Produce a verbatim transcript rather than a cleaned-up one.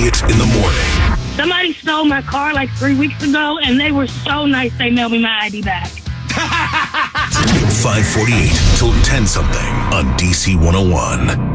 Elliott in the morning. Somebody stole my car like three weeks ago, and they were so nice they mailed me my I D back. five forty-eight till ten something on D C one oh one.